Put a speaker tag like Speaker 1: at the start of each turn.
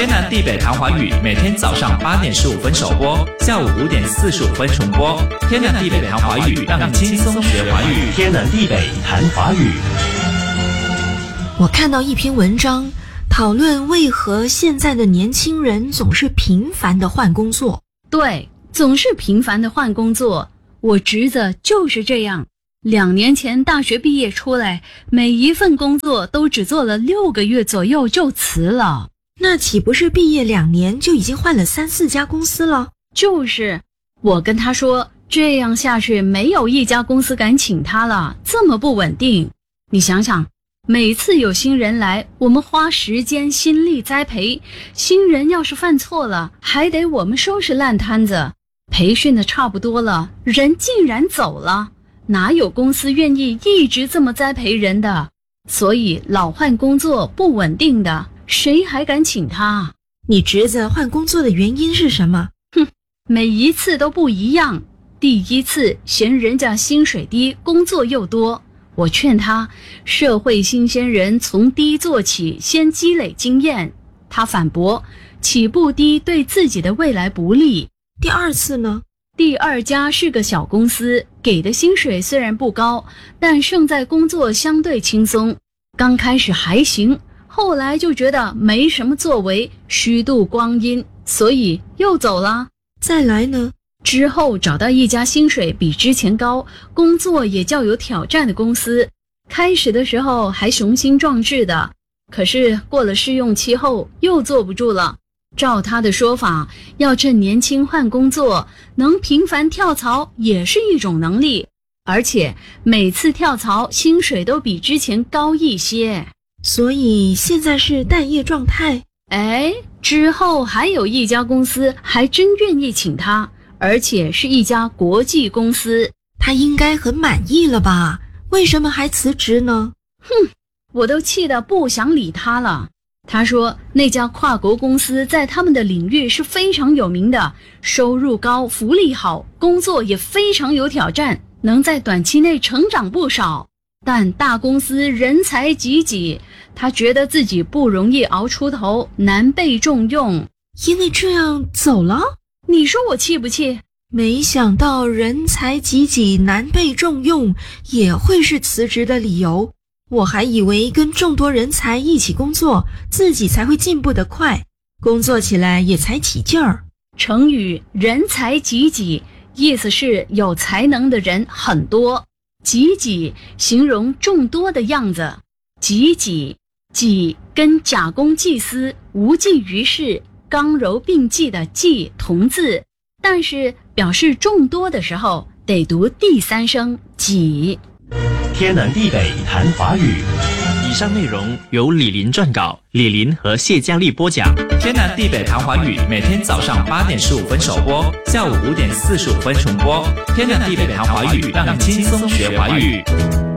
Speaker 1: 天南地北谈华语，每天早上8点15分首播，下午5点45分重播。天南地北谈华语，让你轻松学华语。
Speaker 2: 天南地北谈华语。
Speaker 3: 我看到一篇文章，讨论为何现在的年轻人总是频繁地换工作。
Speaker 4: 对，总是频繁地换工作。我侄子就是这样，2年前大学毕业出来，每一份工作都只做了6个月左右就辞了。
Speaker 3: 那岂不是毕业2年就已经换了3、4家公司了？
Speaker 4: 就是，我跟他说，这样下去没有一家公司敢请他了，这么不稳定。你想想，每次有新人来，我们花时间心力栽培，新人要是犯错了，还得我们收拾烂摊子。培训的差不多了，人竟然走了，哪有公司愿意一直这么栽培人的？所以老换工作不稳定的，谁还敢请他？
Speaker 3: 你侄子换工作的原因是什么？
Speaker 4: 每一次都不一样。第一次嫌人家薪水低，工作又多，我劝他，社会新鲜人从低做起，先积累经验。他反驳，起步低对自己的未来不利。
Speaker 3: 第二次呢？
Speaker 4: 第2家是个小公司，给的薪水虽然不高，但胜在工作相对轻松。刚开始还行，后来就觉得没什么作为，虚度光阴，所以又走了。
Speaker 3: 再来呢？
Speaker 4: 之后找到一家薪水比之前高，工作也较有挑战的公司。开始的时候还雄心壮志的，可是过了试用期后又坐不住了。照他的说法，要趁年轻换工作，能频繁跳槽也是一种能力，而且每次跳槽薪水都比之前高一些。
Speaker 3: 所以现在是待业状态。
Speaker 4: 之后还有一家公司还真愿意请他，而且是一家国际公司。
Speaker 3: 他应该很满意了吧？为什么还辞职呢？
Speaker 4: 我都气得不想理他了。他说那家跨国公司在他们的领域是非常有名的，收入高，福利好，工作也非常有挑战，能在短期内成长不少。但大公司人才济济，他觉得自己不容易熬出头，难被重用，
Speaker 3: 因为这样走了。
Speaker 4: 你说我气不气？
Speaker 3: 没想到人才济济，难被重用也会是辞职的理由。我还以为跟众多人才一起工作，自己才会进步得快，工作起来也才起劲儿。
Speaker 4: 成语人才济济，意思是有才能的人很多，济济形容众多的样子。济济，济跟假公济私、无济于事、刚柔并济的济同字，但是表示众多的时候得读第3声济。
Speaker 2: 天南地北谈华语。
Speaker 1: 以上内容由李林撰稿，李林和谢佳丽播讲。天南地北谈华语，每天早上8点15分首播，下午5点45分重播。天南地北谈华语，让你轻松学华语。